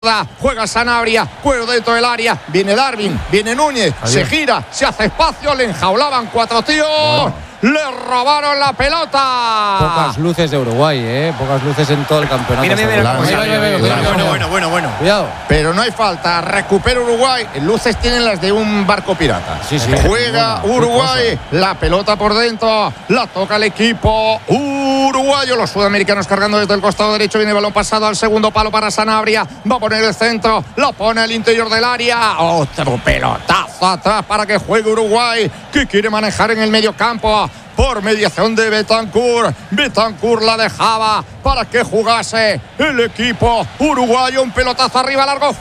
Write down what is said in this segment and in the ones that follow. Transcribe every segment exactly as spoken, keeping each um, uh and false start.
pelota, juega Sanabria, cuero dentro del área, viene Darwin, viene Núñez, Adiós. se gira, se hace espacio, le enjaulaban cuatro tíos. Bueno. Le robaron la pelota. Pocas luces de Uruguay, ¿eh? Pocas luces en todo el campeonato. Mira, mira, mira, mira, mira, mira, mira, bueno, bueno, bueno, bueno. Cuidado. Pero no hay falta. Recupera Uruguay. Luces tienen las de un barco pirata. Sí, sí. Juega bueno, Uruguay. La pelota por dentro. La toca el equipo uruguayo. Los sudamericanos cargando desde el costado derecho. Viene el balón pasado al segundo palo para Sanabria. Va a poner el centro. La pone al interior del área. Otro pelotazo atrás para que juegue Uruguay, que quiere manejar en el medio campo. Por mediación de Bentancur. Bentancur la dejaba para que jugase el equipo uruguayo. Un pelotazo arriba, largo,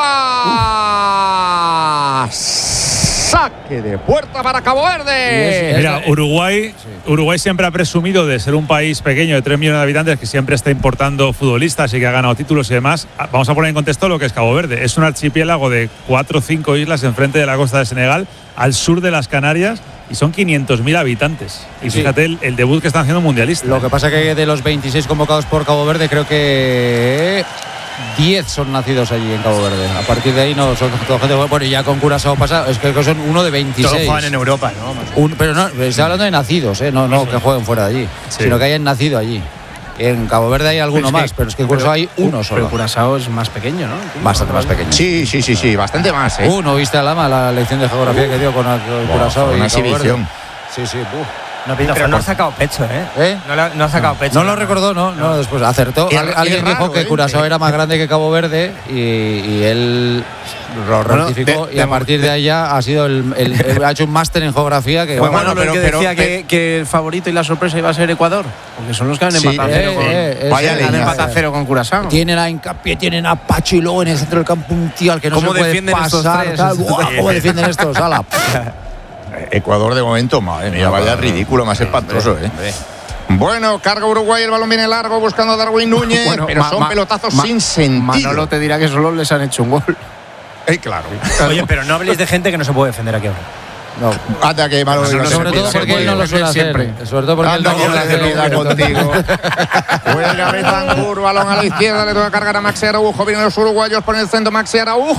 fuera. Saque de puerta para Cabo Verde. Mira, Uruguay, Uruguay siempre ha presumido de ser un país pequeño de tres millones de habitantes que siempre está importando futbolistas y que ha ganado títulos y demás. Vamos a poner en contexto lo que es Cabo Verde. Es un archipiélago de cuatro o cinco islas enfrente de la costa de Senegal, al sur de las Canarias. Y son quinientos mil habitantes. Y sí. fíjate el, el debut que están haciendo mundialistas. Lo que pasa es que de los veintiséis convocados por Cabo Verde, creo que diez son nacidos allí en Cabo Verde. A partir de ahí no son toda gente. Bueno, y ya con Curazao pasa, es que son uno de veintiséis. Todos juegan en Europa, ¿no? Un, pero no, estoy hablando de nacidos, ¿eh? No, no que jueguen fuera de allí, sí. sino que hayan nacido allí. En Cabo Verde hay alguno pero más, que, pero es que en Curazao hay uno solo. Pero Curazao es más pequeño, ¿no? Bastante más pequeño. Sí, sí, sí, sí, bastante más, ¿eh? Uh, ¿no viste a Lama la lección de geografía uh, que dio con el Curazao wow, y una exhibición? Sí, sí, uh. No, pero no ha sacado pecho, ¿eh? ¿Eh? No, la, no ha sacado no. pecho. No lo recordó, no, no, no después acertó. Y, Alguien y raro, dijo que ¿eh? Curazao era más grande que Cabo Verde y, y él lo rectificó bueno, de, y a partir de, de allá ha sido el, el, el ha hecho un máster en geografía que bueno, bueno, bueno pero, pero que decía pero, que, que el favorito y la sorpresa iba a ser Ecuador, porque son los que han sí, empatado eh, cero con eh, vaya han empatado cero con Curazao. Tienen a hincapié, tienen a Pacho y luego en el centro del campo un tío al que no se puede pasar. Estos tal, ¡buah! ¿Cómo defienden estos? ¡Hala! Ecuador de momento, madre mía, vaya ridículo más espantoso, ¿eh? Bueno, carga Uruguay, el balón viene largo buscando a Darwin Núñez, bueno, pero ma, son ma, pelotazos ma, sin sentido. Manolo te dirá que solo les han hecho un gol. Eh, claro. Oye, pero no habléis de gente que no se puede defender aquí ahora. No, anda que malo. No, sobre todo porque él no lo suele hacer. Sobre todo porque él no lo hace contigo. Juega Bentancur, balón a la izquierda, le toca cargar a Maxi Araujo. Vienen los uruguayos por el centro, Maxi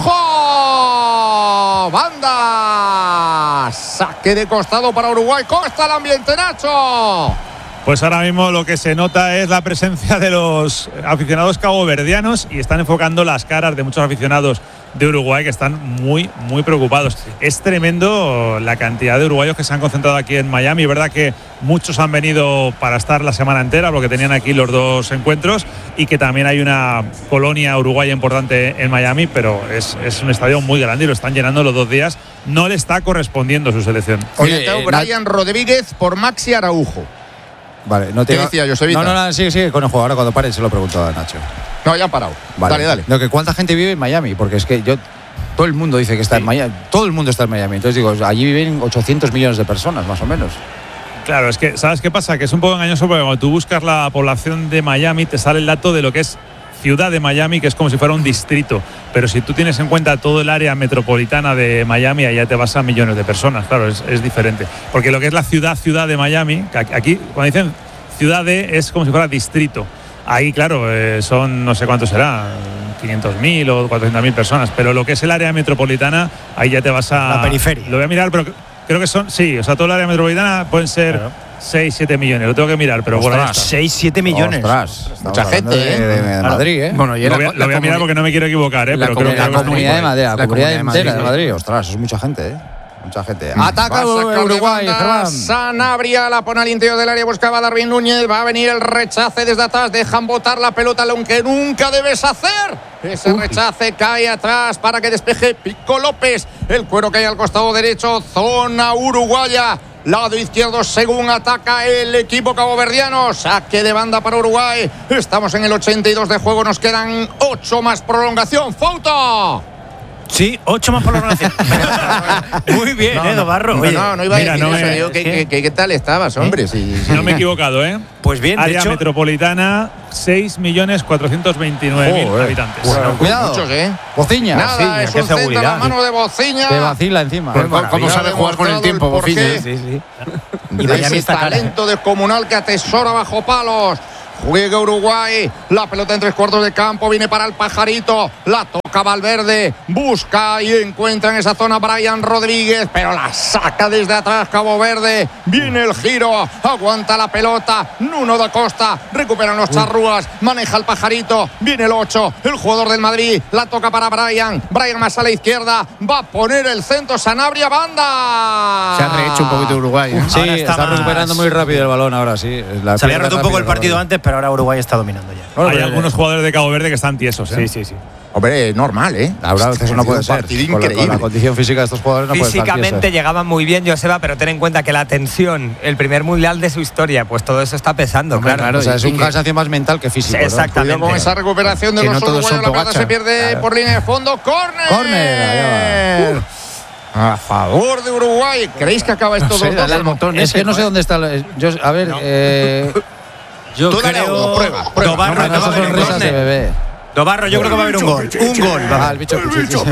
Araujo. Banda. Saque de costado para Uruguay. Costa el ambiente, Nacho. Pues ahora mismo lo que se nota es la presencia de los aficionados caboverdianos y están enfocando las caras de muchos aficionados de Uruguay que están muy, muy preocupados. Es tremendo la cantidad de uruguayos que se han concentrado aquí en Miami. Es verdad que muchos han venido para estar la semana entera porque tenían aquí los dos encuentros y que también hay una colonia uruguaya importante en Miami, pero es, es un estadio muy grande y lo están llenando los dos días. No le está correspondiendo su selección. Oye, eh, Brian Rodríguez por Maxi Araujo. Vale, no te ¿Qué decía Josevita? No, no, no, sigue, sigue con el juego. Ahora cuando pare se lo pregunto a Nacho. No, ya han parado. Vale. Dale, dale. No, que ¿cuánta gente vive en Miami? Porque es que yo todo el mundo dice que está sí. en Miami. Todo el mundo está en Miami. Entonces digo, allí viven ochocientos millones de personas, más o menos. Claro, es que, ¿sabes qué pasa? Que es un poco engañoso porque cuando tú buscas la población de Miami te sale el dato de lo que es ciudad de Miami, que es como si fuera un distrito. Pero si tú tienes en cuenta todo el área metropolitana de Miami, allá te vas a millones de personas. Claro, es, es diferente. Porque lo que es la ciudad, ciudad de Miami, aquí cuando dicen ciudad de, es como si fuera distrito. Ahí, claro, eh, son, no sé cuánto será, quinientos mil o cuatrocientas mil personas, pero lo que es el área metropolitana, ahí ya te vas a... La periferia. Lo voy a mirar, pero creo que son, sí, o sea, todo el área metropolitana pueden ser claro. seis, siete millones, lo tengo que mirar, pero bueno, seis, siete millones. Ostras, mucha gente, de, de, de Madrid, ¿eh? Bueno, y lo voy a, lo voy a mirar porque no me quiero equivocar, ¿eh? La, pero comun creo que la comunidad de Madrid, la, la comunidad entera de Madrid. Madrid. Ostras, es mucha gente, ¿eh? Mucha gente. Ataca Uruguay, Germán. Sanabria la pone al interior del área, buscaba a Darwin Núñez. Va a venir el rechace desde atrás. Dejan botar la pelota, aunque nunca debes hacer. Ese Uy. rechace cae atrás para que despeje Pico López. El cuero cae al costado derecho. Zona uruguaya. Lado izquierdo según ataca el equipo caboverdiano. Saque de banda para Uruguay. Estamos en el ochenta y dos de juego. Nos quedan ocho más prolongación. ¡Foto! Sí, ocho más prolongación. Muy bien, no, ¿eh, Dobarro? No, no, no iba mira, a decir no eso. me, Digo, ¿qué, qué, qué, ¿Qué tal estabas, hombre? Sí, sí. No me he equivocado, ¿eh? Pues bien, área de hecho, metropolitana, seis millones cuatrocientos veintinueve mil habitantes. Bueno, cuidado. Muchos, ¿eh? Bociña. Nada, Bociña, es qué un centro a la mano de Bociña. Te vacila encima. Pues ¿Cómo, ¿Cómo sabe jugar con el tiempo, Bociña? Sí, sí. Y Miami está talento descomunal que atesora bajo palos. juega Uruguay. La pelota en tres cuartos de campo. Viene para el Pajarito. La toca Valverde. Busca y encuentra en esa zona Brian Rodríguez. Pero la saca desde atrás Cabo Verde. Viene el giro. Aguanta la pelota. Nuno da Costa. Recuperan los charrúas. Maneja el Pajarito. Viene el ocho. El jugador del Madrid. La toca para Brian. Brian más a la izquierda. Va a poner el centro. Sanabria, banda. Se ha rehecho un poquito Uruguay. ¿eh? Sí, Ahora está, está más- recuperando muy rápido el balón ahora, sí. La Se había pierde roto un poco el rápido partido balón. antes, pero ahora Uruguay está dominando ya. Bueno, Hay pero- algunos jugadores de Cabo Verde que están tiesos. ¿eh? Sí, sí, sí. Hombre, normal, ¿eh? Ahora a veces no puede un ser. partido Con la, con increíble. la condición física de estos jugadores no puede estar Físicamente tieso. llegaban muy bien, Joseba, pero ten en cuenta que la tensión, el primer mundial de su historia, pues todo eso está pesando, Hombre, claro. claro, O sea, es y un que- cansancio más mental que físico. ¿no? Exactamente. Cuidado con esa recuperación de Que los no todos uruguayos. son La pelota Pogacar. se pierde Claro. por línea de fondo. ¡Córner! Córner, A favor de Uruguay. ¿Creéis que acaba esto No sé, dos dale dos? al botón Es ese, que no sé joder. dónde está. la- yo, a ver, eh, Yo Tú dale a uno, creo. prueba, prueba. Dobarro, no, no, no va a esas haber son un risas de gol. bebé. Dobarro, yo creo que va a haber un gol. Un gol. Ah, el bicho pichichi.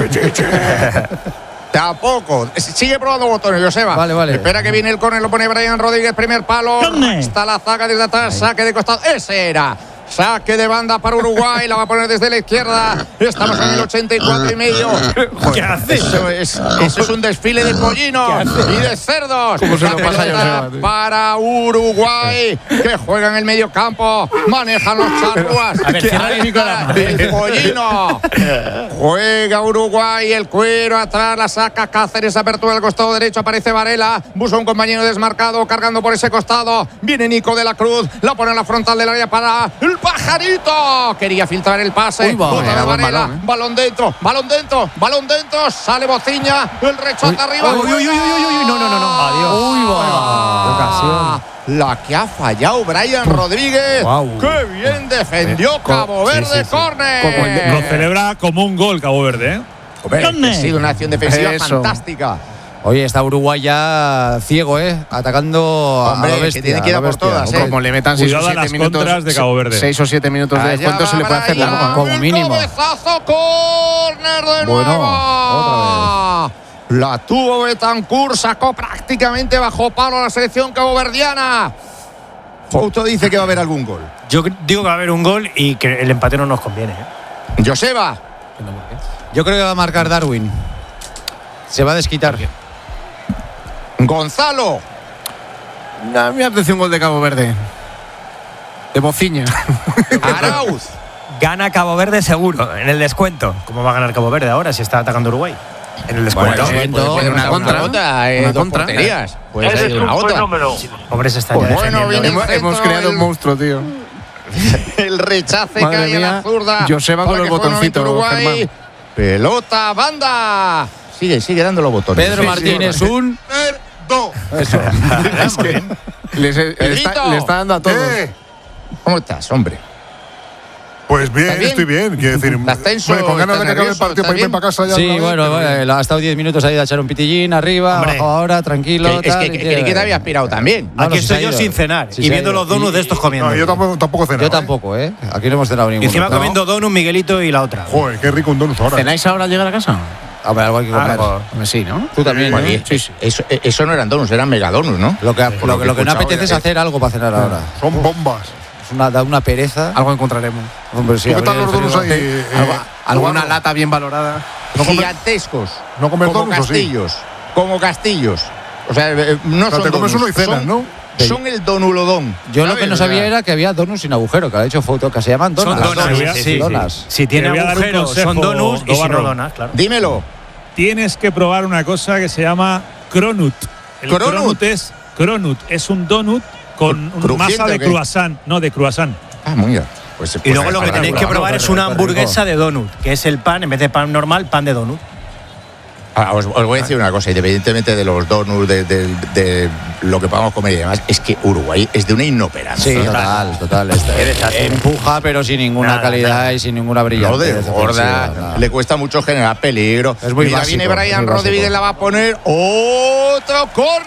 Tampoco. Sigue probando botones, Joseba. Vale, vale. Espera que viene el córner, lo pone Brian Rodríguez, primer palo. Está la zaga desde atrás, saque de costado. Ese era. Saque de banda para Uruguay, la va a poner desde la izquierda. Estamos en el ochenta y cuatro y medio. ¿Qué hace? Eso es, eso es un desfile de pollinos y de cerdos. ¿Cómo se La lo pasa a pelota Joseba, tío? para Uruguay, que juega en el medio campo. Manejan los charruas. A ver, cierra el micro de la mano. El pollino. Juega Uruguay, el cuero atrás, la saca Cáceres, apertura del costado derecho, aparece Varela, busca un compañero desmarcado, cargando por ese costado. Viene Nico de la Cruz, la pone en la frontal del área para el Pajarito. Quería filtrar el pase. Uy, va, Bota de era buen Varela, balón, ¿eh? balón dentro, balón dentro, balón dentro, sale Bociña, el rechazo arriba. uy, uy, uy, uy, uy, uy, no, no, no, no. Adiós. Uy, va. Ah, la que ha fallado Brian Rodríguez. Guau. ¡Qué bien defendió Cabo sí, Verde! sí, sí. ¡Córner! Como el de- Lo celebra como un gol Cabo Verde. ¿eh? Hombre, ha sido una acción defensiva Eso. fantástica. Oye, está Uruguay ya ciego, ¿eh? Atacando Hombre, a lo que bestia. tiene que ir a a lo por bestia. todas, ¿eh? Como le metan seis o Cuidado a siete las minutos contras de Cabo Verde. seis o siete minutos de Allá descuento se va le puede hacer Brian, largo. como el mínimo. Cabezazo, córner de Bueno, nuevo. La tuvo Betancourt, sacó prácticamente bajo palo a la selección caboverdiana. Fouto dice que va a haber algún gol. Yo digo que va a haber un gol y que el empate no nos conviene. ¿eh? Joseba. Yo creo que va a marcar Darwin. Se va a desquitar. Gonzalo. A mí me apetece un gol de Cabo Verde. De Bociña. Arauz. Gana Cabo Verde seguro, en el descuento. ¿Cómo va a ganar Cabo Verde ahora si está atacando Uruguay? En el descuento. Bueno, puede- descuento, puede una una contra, contra, eh, una dos contra. porterías. Puede salir una otra. Pobres están Pues ya bueno, defendiendo. viene- hemos, hemos centro, creado el- un monstruo, tío. El rechace Madre cae a la mía, zurda. Joseba con para el que juegue botoncito, nuevamente Uruguay. Germán. Pelota, banda. Sigue, sigue dando los botones. Pedro Sí, Martínez, sí. un. Eso. Es que les- le, está, Pedrito. le está dando a todos. ¿Cómo estás, hombre? Pues bien, ¿Estás bien? estoy bien. Quiero decir, ¿Estás tenso? hombre, con ganas de ¿Estás que acabe el nervioso? partido para irme ¿Estás para casa ya. Sí, otra vez, bueno, pero bien. bueno, ha estado diez minutos ahí de echar un pitillín arriba, Hombre. abajo ahora, tranquilo. Que- es tal, que, y que, que, que te había aspirado también. No, no, Aquí si se estoy ha yo ido. sin cenar Sí, y se ha viendo ido. los donuts Y- de estos comiendo. No, yo tampoco, tampoco he cenado. Yo ¿eh? tampoco, ¿eh? Aquí no hemos cenado Y ninguno. encima No. comiendo donuts, Miguelito y la otra. Joder, qué rico un donut ahora. ¿Cenáis ahora al llegar a casa? A ver, algo hay que comer. Hombre, sí, ¿no? Tú también, Bueno, ¿no? y- eso, eso no eran donuts, eran megadonuts, ¿no? Lo que, lo, que- lo que no escuchaba, apetece es eh, hacer algo para cenar ahora. Son bombas. Es una, da una pereza. Algo encontraremos. Hombre, sí, ¿Tú qué tal abrir los el donuts ahí? frigo. eh, Algo- alguna Eduardo? lata bien valorada. ¿No comer- Gigantescos. ¿No comer como donuts o sí? castillos. Como castillos. O sea, eh, no O sea, son te comes donuts, uno y cenas, son- ¿no? Son el donulodón. Yo lo ¿sabes? que no O sea, sabía era que había donuts sin agujero, que ha hecho foto, que se llaman donuts. Son donuts, donuts, sí, sí, sí. donuts. Si tiene Te voy a dar un agujeros, consejo, son donuts y si no Dobarro. donas, claro. Dímelo. Tienes que probar una cosa que se llama cronut. El ¿Cronut? cronut es cronut, es un donut con Cru- masa ¿crujiente de o qué? croissant, no de croissant. Ah, muy bien. Pues, Y pues, luego lo que habrá tenéis que probarlo. probar es una rico. hamburguesa de donut, que es el pan, en vez de pan normal, pan de donut. Ah, os, os voy a decir una cosa, independientemente de los donuts, de, de- de lo que podamos comer y demás, es que Uruguay es de una inoperancia. Sí, total, total. Está- Qué desastre. empuja, pero sin ninguna Nada, calidad nada. y sin ninguna No brillantez. desborda, defensiva, nada. le cuesta mucho generar peligro. Es muy Mira, básico, viene es Brian muy Rodríguez, básico. la va a poner. ¡Otro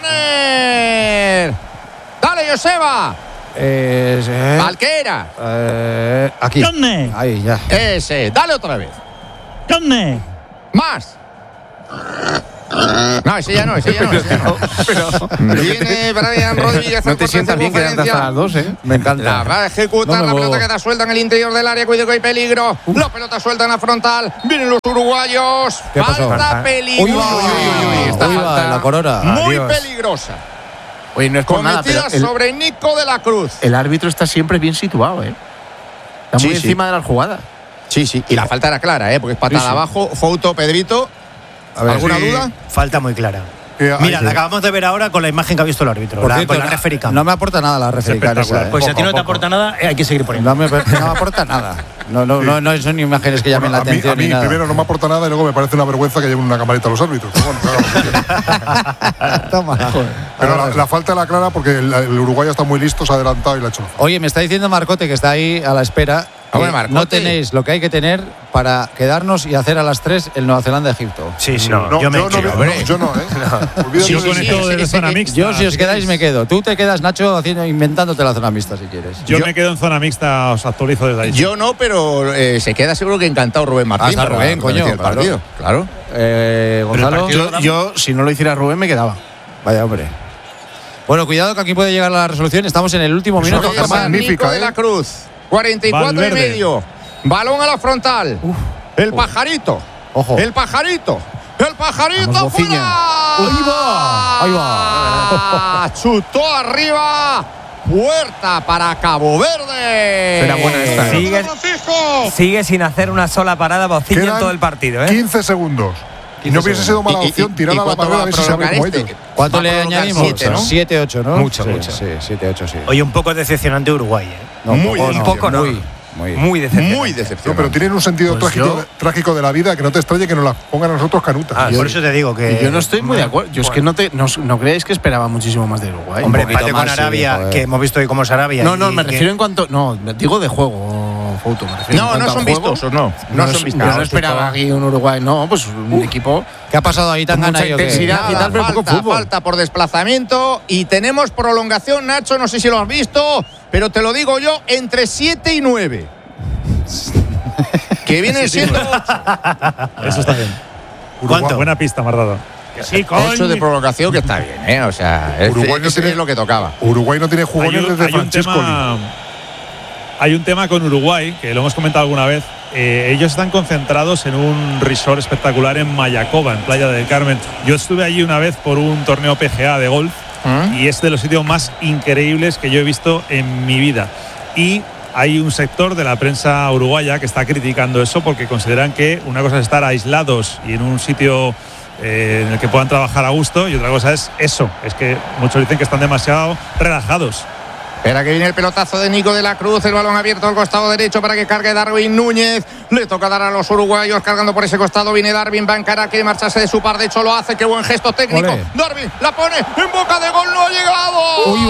córner! ¡Dale, Joseba! Eh, eh, ¡Valquera! eh, aquí. ¿Dónde? Ahí, ya. Ese, dale otra vez. ¿Dónde? Más. No, ese ya no, ese ya no. Ese ya no. Pero, Viene Brian Rodríguez. no te sientas bien quedarte hasta las dos, ¿eh? Me encanta. La va a ejecutar, No me la pelota muevo. queda suelta en el interior del área, cuidado que hay peligro. Uf. La pelota suelta en la frontal, vienen los uruguayos. ¿Qué pasó? Falta peligrosa. Uy, va, uy, uy, uy, esta Uy, va, falta. La corona. Muy Adiós. peligrosa. Oye, no es por nada, pero Cometida el, sobre Nico de la Cruz. el árbitro está siempre bien situado, ¿eh? Está muy Sí, sí. encima de las jugadas. Sí, sí. Y la falta era clara, ¿eh? Porque es patada Sí, sí. abajo. Fouto, Pedrito. A ver, ¿Alguna sí. duda? Falta muy clara. Que hay- Mira, la acabamos de ver ahora con la imagen que ha visto el árbitro, Por la, cierto, con la no- referee cam. No me aporta nada la referee cam esa, espectacular. ¿eh? Pues si a ti Poco, no te poco. aporta nada, eh, hay que seguir poniendo. No me, no me aporta nada. No, no, no, no son imágenes que llamen Bueno, la a mí, atención a mí ni nada. primero no me aporta nada y luego me parece una vergüenza que lleven una camarita a los árbitros. Pero, bueno, claro, Toma. pero la, la falta la clara porque el, el uruguayo está muy listo, se ha adelantado y la ha hecho. Oye, me está diciendo Marcote, que está ahí a la espera, que Hombre, Marcote. no tenéis lo que hay que tener para quedarnos y hacer a las tres el Nueva Zelanda-Egipto. Sí, sí, No, yo me yo, no, quedo. no, yo no, ¿eh? Olvídate Yo de con eso. esto de la ese- zona ese- mixta. Yo, si os si quedáis, queréis. me quedo. Tú te quedas, Nacho, haciendo, inventándote la zona mixta, si quieres. Yo, Yo- me quedo en zona mixta, os actualizo desde ahí. Yo no, pero eh, se queda seguro que encantado Rubén Martín. Ah, está para- Rubén, para coño, decir el claro. partido. Claro. Eh, Gonzalo. Yo, yo, si no lo hiciera Rubén, me quedaba. Vaya, hombre. Bueno, cuidado que aquí puede llegar la resolución. Estamos en el último Eso minuto. no está Comienza mal. magnífica, Nico de ¿eh? la Cruz. cuarenta y cuatro Valverde. y medio. Balón a la frontal. El pajarito. Ojo. El pajarito. El pajarito Vamos, Bociña. fuera. Ahí va. Ahí va. Chutó arriba. Puerta para Cabo Verde. Era buena esta, ¿eh? Sigue, sigue sin hacer una sola parada Bociña en Quedan todo el partido, ¿eh? quince segundos. Y no hubiese sido mala ¿Y- y- opción y- tirar y a la cuánto barrera va a ver si se prolongar abre como este? ellos. ¿Cuánto Va a le prolongar añadimos? siete, ¿no? siete, ocho, ¿no? Mucho, Sí, mucho. Sí, siete, ocho, sí. Oye, un poco decepcionante Uruguay, ¿eh? No, muy poco un no, poco no. Muy, muy. Muy decepcionante. Muy No, decepcionante. pero tienen un sentido Pues trágico, yo- de, trágico de la vida que no te extrañe que nos la pongan a nosotros canutas. Ah, por eso te digo que. Y yo no estoy muy de acuerdo. Yo es que no, te, no, no creéis que esperaba muchísimo más de Uruguay. Hombre, Un poquito empate con más, sí, Arabia, joder. que hemos visto hoy cómo es Arabia. no, no, y me que- refiero en cuanto. No, digo de juego, Fouto. Me refiero en No, cuanto no al son juego. vistosos, no. No, No, son es- vistosos. yo no esperaba aquí un Uruguay, no, pues un equipo. ¿Qué ha pasado ahí tan Con mucha gana? intensidad. Nada, y tal, pero falta, poco fútbol. falta por desplazamiento y tenemos prolongación, Nacho, no sé si lo has visto, pero te lo digo yo, entre siete y nueve. Que vienen siendo Eso está bien. ¿Cuánto? Buena pista, me has dado. Sí, ocho de prolongación, que está bien, ¿eh? O sea, es, Uruguay no es- tiene- es lo que tocaba. Uruguay no tiene Hay jugones un, desde hay un Francesco. tema, hay un tema con Uruguay, que lo hemos comentado alguna vez. Eh, ellos están concentrados en un resort espectacular en Mayacoba, en Playa del Carmen. Yo estuve allí una vez por un torneo P G A de golf ¿Mm? y es de los sitios más increíbles que yo he visto en mi vida. Y hay un sector de la prensa uruguaya que está criticando eso porque consideran que una cosa es estar aislados y en un sitio eh, en el que puedan trabajar a gusto y otra cosa es eso. Es que muchos dicen que están demasiado relajados. Espera que viene el pelotazo de Nico de la Cruz, el balón abierto al costado derecho para que cargue Darwin Núñez. Le toca dar a los uruguayos cargando por ese costado. Viene Darwin, va a encarar, quiere marcharse de su par. De hecho lo hace, qué buen gesto técnico. Olé. Darwin la pone en boca de gol, no ha llegado. Uy,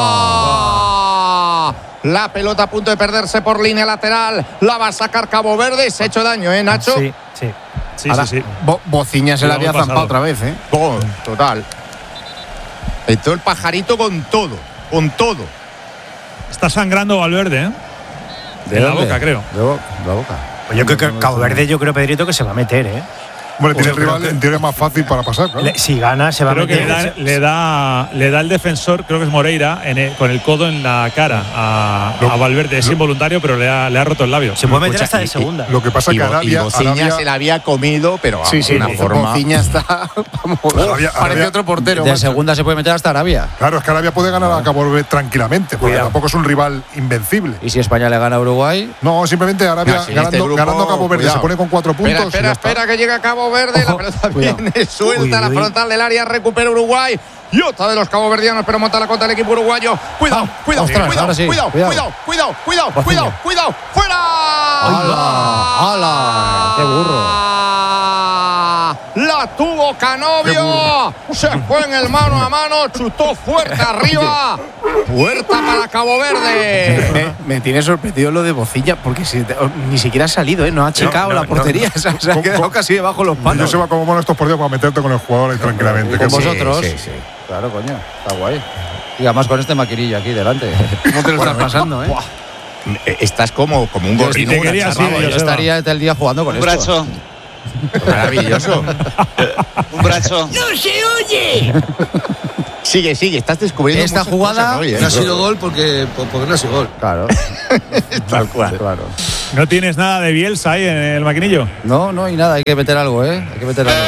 va. La pelota a punto de perderse por línea lateral. La va a sacar Cabo Verde. Se ha hecho daño, ¿eh, Nacho? Sí, sí. Sí, Ahora, sí, sí. Bo- Bociña se la Lo había hemos zampado pasado. otra vez, ¿eh? Gol, total. Entró el pajarito con todo, con todo. Está sangrando Valverde, ¿eh? ¿De En la dónde? boca, creo. De bo- la boca. Pues yo creo que Cabo Verde, yo creo, Pedrito, que se va a meter, ¿eh? Hombre, tiene Yo el rival creo que- en teoría más fácil para pasar, claro. Le- si gana, se va Creo a que meter. le da, le da, le da el defensor, creo que es Moreira, en el- con el codo en la cara a, Lo- a Valverde. Es lo- involuntario, pero le ha, le ha roto el labio. Se puede meter Escucha, hasta de y- segunda. Lo que pasa es Y, que Bo- y Arabia, Bociña Arabia, se la había comido, pero vamos, Sí, sí, de una forma. Bociña está. Vamos, Arabia- parece Arabia- otro portero. De macho. segunda se puede meter hasta Arabia. claro, es que Arabia puede ganar a Cabo Verde tranquilamente, porque Cuidado. tampoco es un rival invencible. Y si España le gana a Uruguay, No, simplemente Arabia Ah, sí, ganando, este grupo, ganando Cabo Verde cuidado. se pone con cuatro puntos. Espera, y espera, ya está. espera que llega Cabo Verde. La pelota cuidado. viene suelta Uy, a la uy. frontal del área. Recupera Uruguay. Y otra de los caboverdianos, pero monta la contra el equipo uruguayo. Cuidado, Ah, cuidado, ostras, cuidado, ahora sí, cuidado, cuidado. cuidado, cuidado, cuidado, Bociña. cuidado, cuidado. ¡Fuera! ¡Hala! ¡Hala! ¡Qué burro! La tuvo Canovio. Se fue en el mano a mano. Chutó fuerte arriba. Puerta para Cabo Verde. Me, me tiene sorprendido lo de Bociña, porque si te- ni siquiera ha salido, ¿eh? No ha checado no, la no, portería. Se, ha- se ha ¿Cómo- quedado cómo? casi debajo de los Yo palos. se va como mono estos partidos para meterte con el jugador ahí tranquilamente. con que- vosotros. sí, sí. Claro, coño. Está guay. Y además con este maquinillo aquí delante. ¿Cómo te lo estás pasando, eh? Eh, Estás como, como un Yo gorrino. te quería así, Vamos, yo Joseba. estaría todo el día jugando con esto. Maravilloso. Un brazo. ¡No se oye! Sigue, sigue, estás descubriendo Esta muchas jugada cosas hoy, ¿eh? No ha sido gol porque, porque no ha sido gol. Claro. Tal cual. Claro. ¿No tienes nada de Bielsa ahí en el maquinillo? No, no hay nada, hay que meter algo, ¿eh? Hay que meter algo.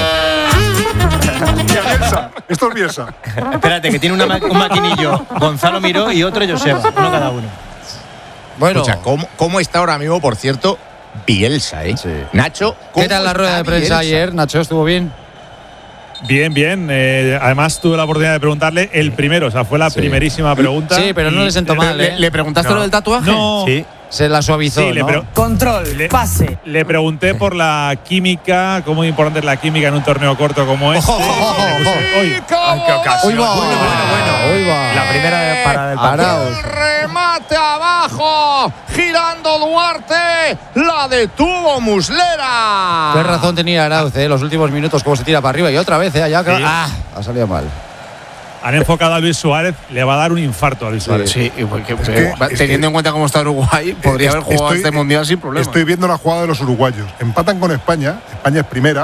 Bielsa. Esto es Bielsa. Espérate, que tiene una ma- un maquinillo Gonzalo Miró y otro Joseba, uno cada uno. Bueno, Escucha, ¿cómo, ¿cómo está ahora mismo, por cierto, Bielsa, eh? Sí. Nacho, ¿cómo ¿qué tal la está rueda de prensa Bielsa? ayer, Nacho? ¿Estuvo bien? Bien, bien. Eh, además tuve la oportunidad de preguntarle el primero, o sea, fue la Sí. primerísima pregunta. Sí, pero no y- le sentó mal, ¿Le, ¿eh? le preguntaste No. lo del tatuaje? No. Sí. Se la suavizó, Sí, le, ¿no? pre- Control, Le- pase. le pregunté por la química, cómo importante es la química en un torneo corto como este. Ojo, ojo, ojo, Le puse- ojo. Oye, Ay, qué ocasión. Uy, va. Bueno, bueno, bueno. Uy, va. La primera de- para del partido. Arauz. El remate abajo, girando Duarte, la detuvo Muslera. Qué razón tenía Arauz, ¿eh? Los últimos minutos, cómo se tira para arriba y otra vez, ¿eh? Allá, Sí. ah, ha salido mal. Han enfocado a Luis Suárez, le va a dar un infarto a Luis Suárez. Sí, y porque, que- va- es teniendo que- en cuenta cómo está Uruguay, podría haber jugado Estoy- este mundial sin problema. Estoy viendo la jugada de los uruguayos. Empatan con España. España es primera.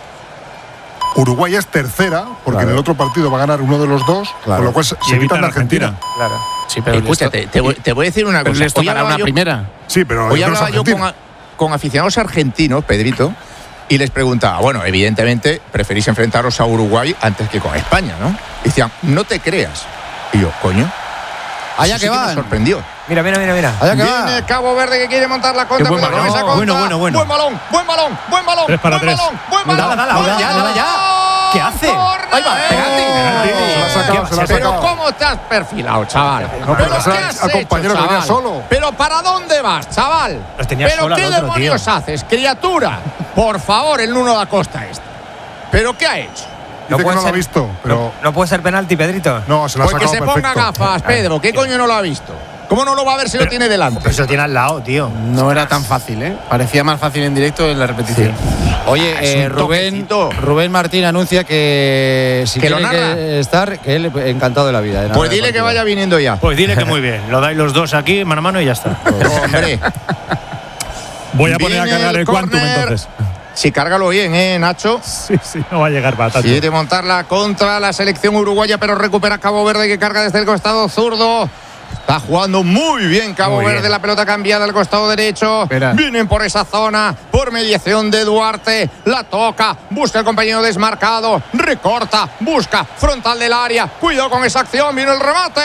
Uruguay es tercera, porque Claro. en el otro partido va a ganar uno de los dos, Claro. con lo cual se, Y se quitan de Argentina. Claro. Sí, pero Escúchate, te, voy, te voy a decir una pero cosa. les Hoy tocará hablaba una yo- primera. Sí, pero Hoy no es hablaba yo Argentina. con, a- con aficionados argentinos, Pedrito, y les preguntaba, bueno, evidentemente preferís enfrentaros a Uruguay antes que con España, ¿no? Y decían, no te creas. Y yo, coño. Allá eso que sí me van. sorprendió. Mira, mira, mira, mira. Allá que Viene va. Cabo Verde que quiere montar la contra. Qué buen pero balón. esa contra. Bueno, bueno, bueno. Buen balón, buen balón, buen balón. Tres para buen tres. balón, buen balón. Dala, dala, buen dala ya, balón. dala ya. ¿Qué hace? Córner. Ahí va, penalti. Se la ha sacado, se la ha Pero sacado. ¿cómo te has perfilado, chaval? No, pero ¿Pero ese qué al- has al compañero hecho, que venía chaval? solo. ¿Pero para dónde vas, chaval? Los tenía ¿Pero solo al qué otro, demonios tío. haces, criatura? Por favor, el Nuno da Costa este. ¿Pero qué ha hecho? Dice que puede no lo ha ser- visto, pero No, no puede ser penalti, Pedrito. no, se la ha Pues que sacado se ponga perfecto. gafas, Pedro. ¿Qué coño no lo ha visto? ¿Cómo no lo va a ver si lo tiene delante? Pero eso tiene al lado, tío. No era tan fácil, ¿eh? Parecía más fácil en directo en la repetición. Oye, Es eh, un Rubén, toquecito. Rubén Martín anuncia que si Que lo tiene narra. que estar, que él encantado de la vida. de narrar Pues el dile que partido. vaya viniendo ya. Pues dile que muy bien. Lo dais los dos aquí, mano a mano y ya está. Hombre, Voy a poner a Viene cargar el el Quantum córner. entonces. sí, cárgalo bien, ¿eh, Nacho? Sí, sí, no va a llegar para tanto. Quiere montarla contra la selección uruguaya, pero recupera Cabo Verde que carga desde el costado zurdo. Está jugando muy bien Cabo Muy Verde, bien. la pelota cambiada al costado derecho. Espera. Vienen por esa zona, por mediación de Duarte. La toca, busca el compañero desmarcado, recorta, busca, frontal del área. Cuidado con esa acción, viene el remate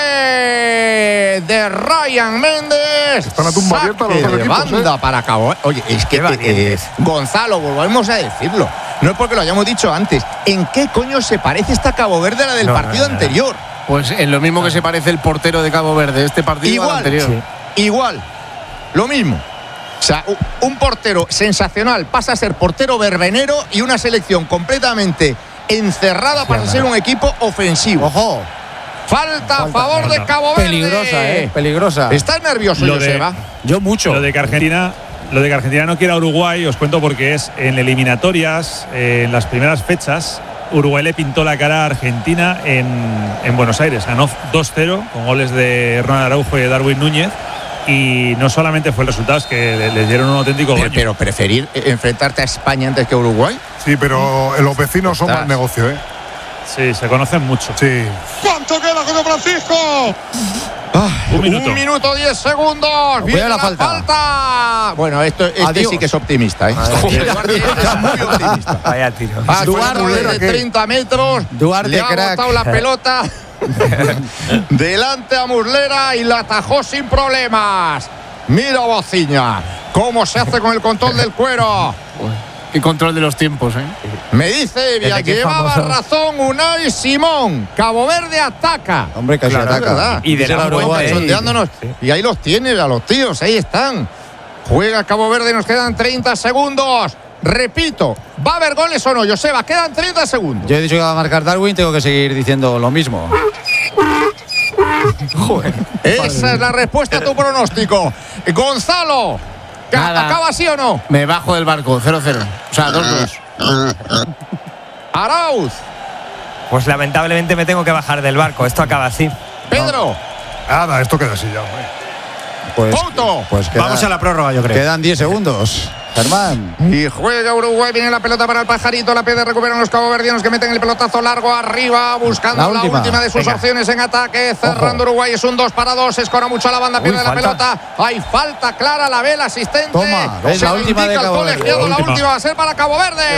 de Ryan Méndez. Están a tumba abierta los Saque dos de equipos, banda para Cabo. Oye, es que Qué valientes. eh, Gonzalo, volvemos a decirlo. No es porque lo hayamos dicho antes. ¿En qué coño se parece esta Cabo Verde a la del No, no, partido no, no. anterior? Pues en lo mismo que se parece el portero de Cabo Verde, este partido al Igual, anterior. igual, lo mismo. O sea, u- un portero sensacional pasa a ser portero verbenero y una selección completamente encerrada pasa a ser un equipo ofensivo. Ojo, Falta a favor de falta. Cabo Verde. peligrosa, eh, peligrosa. ¿Estás nervioso, Lo de- Joseba? Yo mucho. Lo de que Argentina, lo de que Argentina no quiera a Uruguay, os cuento porque es en eliminatorias, eh, en las primeras fechas, Uruguay le pintó la cara a Argentina en, en Buenos Aires. Ganó dos cero con goles de Ronald Araujo y de Darwin Núñez. Y no solamente fue el resultado, es que le- les dieron un auténtico Pero, baño. pero preferir eh, enfrentarte a España antes que a Uruguay. Sí, pero los vecinos son Estás. más negocio, ¿eh? Sí, se conocen mucho. Sí. ¿Cuánto queda, José Francisco? Un minuto. Un minuto diez segundos. Cuidado Viene la la falta. falta. Bueno, esto este Adiós. sí que es optimista, ¿eh? Duarte es muy optimista. Vaya tiro. Ah, Duarte, Duarte de ¿qué? treinta metros. Duarte, le ha crack. botado la pelota delante a Muslera y la atajó sin problemas. Mira Bociña, cómo se hace con el control del cuero. Qué control de los tiempos, ¿eh? Me dice Evia, Desde que es llevaba famoso. razón Unai Simón. Cabo Verde ataca. Hombre, casi Claro, es ataca. verdad. Y de Se la la Fuente, cuenta, ¿eh? sondeándonos. Y ahí los tienes, a los tíos, ahí están. Juega Cabo Verde, nos quedan treinta segundos. Repito, ¿va a haber goles o no, Joseba? Quedan treinta segundos. Yo he dicho que va a marcar Darwin, tengo que seguir diciendo lo mismo. Esa es la respuesta a tu pronóstico. Gonzalo, ¿ca- Nada. ¿acaba sí o no? Me bajo del barco, cero cero. O sea, dos dos. Arauz, Pues lamentablemente me tengo que bajar del barco. Esto acaba así. Pedro, Nada, esto queda así ya, hombre. Pues, Couto. pues queda- Vamos a la prórroga, yo creo. quedan diez segundos. Germán. Y juega Uruguay, viene la pelota para el Pajarito, la pierde, recuperan los caboverdianos que meten el pelotazo largo arriba, buscando la La última, última. de sus Venga. opciones en ataque, cerrando Ojo. Uruguay, es un dos para dos, escora mucho a la banda, pierde Uy, la falta. pelota, hay falta clara, la ve el asistente. Toma, ves, Se la lo última de indica el Cabo Verde. colegiado, La la última. última va a ser para Cabo Verde.